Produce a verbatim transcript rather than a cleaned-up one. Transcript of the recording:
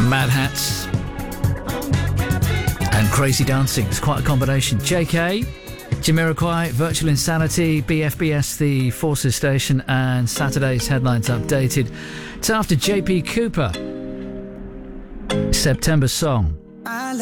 Mad Hats and Crazy Dancing. It's quite a combination. J K, Jamiroquai, Virtual Insanity, B F B S, the Forces Station, and Saturday's headlines updated. It's after J P Cooper, September Song.